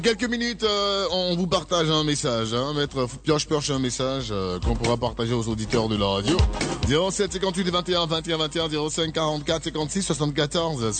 Quelques minutes, on vous partage un message, hein, maître Pioche un message qu'on pourra partager aux auditeurs de la radio. 07 58 21 21 21 05 44 56 74